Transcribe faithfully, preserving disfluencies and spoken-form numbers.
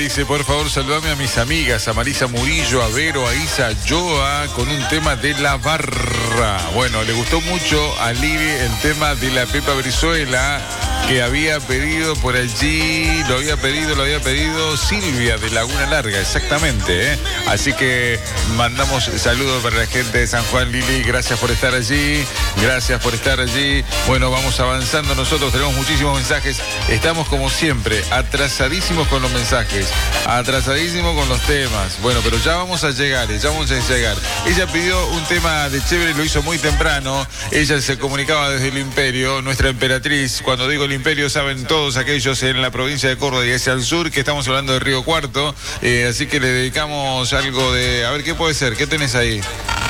dice, por favor, saludame a mis amigas, a Marisa Murillo, a Vero, a Isa, a Joa, con un tema de La Barra. Bueno, le gustó mucho a Lili el tema de la Pepa Brizuela, que había pedido por allí, lo había pedido, lo había pedido Silvia de Laguna Larga, exactamente, ¿eh? Así que mandamos saludos para la gente de San Juan, Lili, gracias por estar allí, gracias por estar allí. Bueno, vamos avanzando nosotros, tenemos muchísimos mensajes, estamos como siempre, atrasadísimos con los mensajes, atrasadísimos con los temas. Bueno, pero ya vamos a llegar, ya vamos a llegar. Ella pidió un tema de chévere, lo hizo muy temprano, ella se comunicaba desde el Imperio, nuestra emperatriz, cuando digo el Imperio saben todos aquellos en la provincia de Córdoba y hacia el sur que estamos hablando de Río Cuarto, eh, así que le dedicamos algo de, a ver qué puede ser, ¿qué tenés ahí?